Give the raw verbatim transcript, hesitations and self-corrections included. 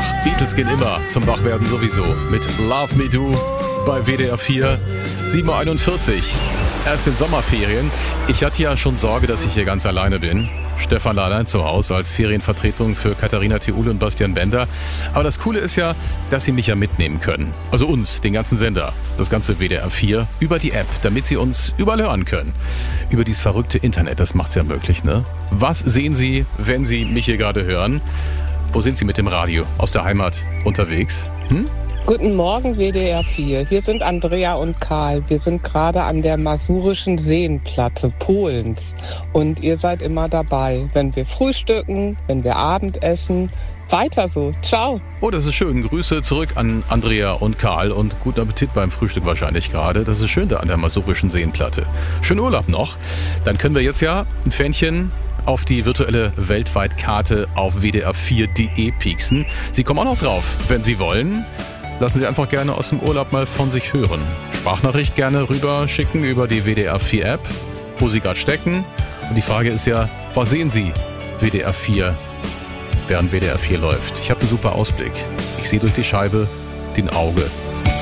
Beatles gehen immer zum Wachwerden sowieso. Mit Love Me Do bei W D R vier, sieben Uhr einundvierzig. Erst in Sommerferien. Ich hatte ja schon Sorge, dass ich hier ganz alleine bin. Stefan allein zu Hause als Ferienvertretung für Katharina Theule und Bastian Bender. Aber das Coole ist ja, dass Sie mich ja mitnehmen können. Also uns, den ganzen Sender, das ganze W D R vier, über die App, damit Sie uns überall hören können. Über dieses verrückte Internet, das macht's ja möglich, ne? Was sehen Sie, wenn Sie mich hier gerade hören? Wo sind Sie mit dem Radio? Aus der Heimat unterwegs? Hm? Guten Morgen, W D R vier. Hier sind Andrea und Karl. Wir sind gerade an der Masurischen Seenplatte Polens. Und ihr seid immer dabei, wenn wir frühstücken, wenn wir Abendessen. Weiter so. Ciao. Oh, das ist schön. Grüße zurück an Andrea und Karl und guten Appetit beim Frühstück wahrscheinlich gerade. Das ist schön da an der Masurischen Seenplatte. Schönen Urlaub noch. Dann können wir jetzt ja ein Fähnchen auf die virtuelle Weltweitkarte auf w d r vier punkt d e pieksen. Sie kommen auch noch drauf, wenn Sie wollen. Lassen Sie einfach gerne aus dem Urlaub mal von sich hören. Sprachnachricht gerne rüber schicken über die W D R vier App, wo Sie gerade stecken. Und die Frage ist ja, was sehen Sie W D R vier, während W D R vier läuft? Ich habe einen super Ausblick. Ich sehe durch die Scheibe den Auge.